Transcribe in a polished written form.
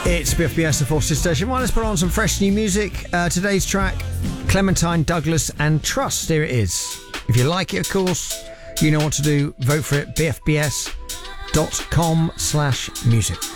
It's BFBS, the Forces Station. Well, let's put on some fresh new music. Today's track, Clementine Douglas and Trust. Here it is. If you like it, of course, you know what to do. Vote for it, bfbs.com/music.